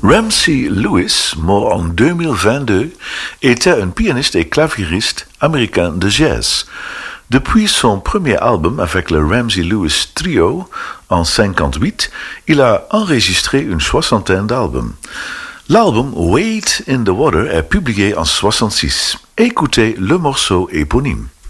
Ramsey Lewis, mort en 2022, était un pianiste et claviériste américain de jazz. Depuis son premier album avec le Ramsey Lewis Trio en 1958, il a enregistré une soixantaine d'albums. L'album Wait in the Water est publié en 1966. Écoutez le morceau éponyme.